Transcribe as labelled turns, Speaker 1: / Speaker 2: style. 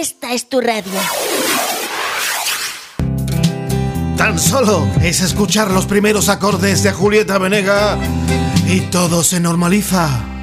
Speaker 1: esta es tu radio.
Speaker 2: Tan solo es escuchar los primeros acordes de Julieta Venegas y todo se normaliza.